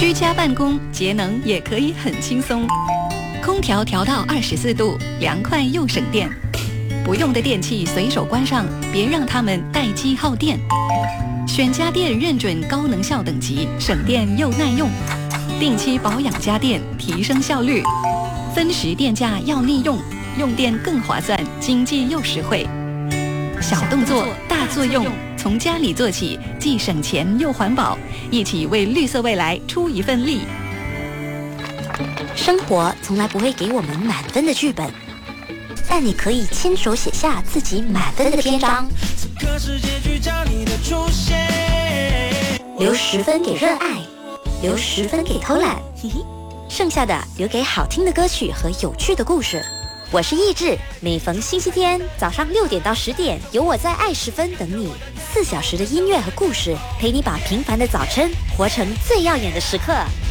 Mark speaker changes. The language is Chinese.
Speaker 1: 居家办公节能也可以很轻松，空调调到24度，凉快又省电。不用的电器随手关上，别让它们待机耗电。选家电认准高能效等级，省电又耐用。定期保养家电，提升效率。分时电价要利用，用电更划算，经济又实惠。小动作大作用，从家里做起，既省钱又环保，一起为绿色未来出一份力。
Speaker 2: 生活从来不会给我们满分的剧本，但你可以亲手写下自己满分的篇章。留10分给热爱，留10分给偷懒，剩下的留给好听的歌曲和有趣的故事。我是易志，每逢星期天早上6点到10点，有我在爱10分等你，4小时的音乐和故事，陪你把平凡的早晨活成最耀眼的时刻。